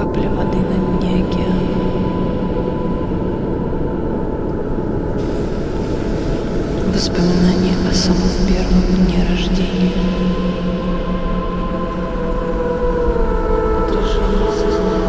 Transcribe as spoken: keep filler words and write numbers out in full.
капля воды на дне океана. Воспоминания о самом первом дне рождения.